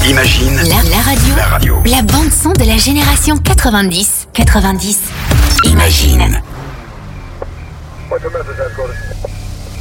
Imagine La radio. La bande son de la génération 90. Imagine. What's the message, headquarters?